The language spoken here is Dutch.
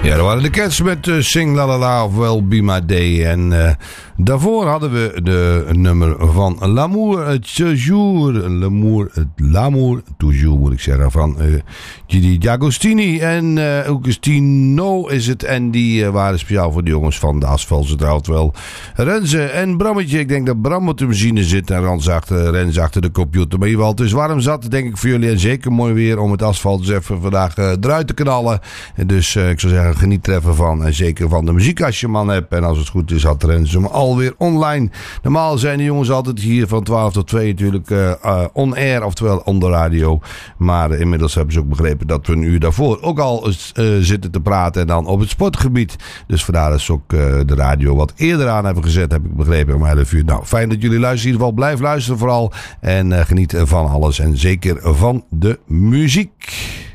Ja, dat waren de Cats met Sing La La La of Well Be My Day. En daarvoor hadden we de nummer van L'amour toujours. L'amour toujours moet ik zeggen. Van Gigi D'Agostini. En Augustino is het. En die waren speciaal voor de jongens van de Asfaltse trouwens wel. Renze en Brammetje. Ik denk dat Bram op de machine zit. En Renze achter de computer. Maar in ieder geval, het is warm zat. Denk ik voor jullie. En zeker mooi weer om het asfalt eens even vandaag eruit te knallen. En dus ik zou zeggen, geniet er even van. En zeker van de muziek als je man hebt. En als het goed is, had Renze hem alweer online. Normaal zijn de jongens altijd hier van 12 tot 2 natuurlijk on air. Oftewel on de radio. Maar inmiddels hebben ze ook begrepen dat we een uur daarvoor ook al zitten te praten. En dan op het sportgebied. Dus vandaar dat ze ook de radio wat eerder aan hebben gezet. Heb ik begrepen om 11 uur. Nou, fijn dat jullie luisteren. In ieder geval blijf luisteren vooral. En geniet van alles. En zeker van de muziek.